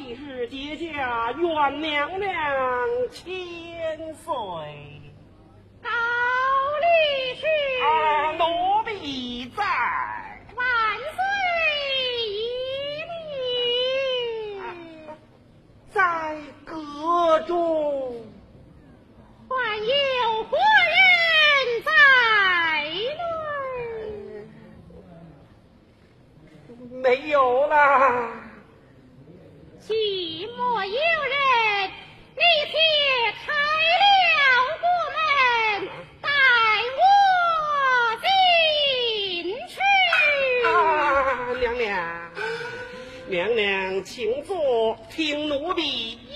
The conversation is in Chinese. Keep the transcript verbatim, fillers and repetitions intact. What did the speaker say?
一日结驾愿娘娘千岁。 高力士， 啊，奴婢在。 万岁一礼。 在阁中。 还有何人在内？ 没有啦。 寂寞有人，你且开了国门，带我进去。 啊，娘娘，娘娘请坐，听奴婢